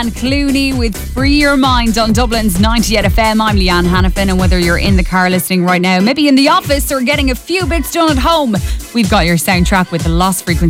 and Clooney with Free Your Mind on Dublin's 98 FM. I'm Leanne Hannafin, and whether you're in the car listening right now, maybe in the office or getting a few bits done at home, we've got your soundtrack with the Lost Frequency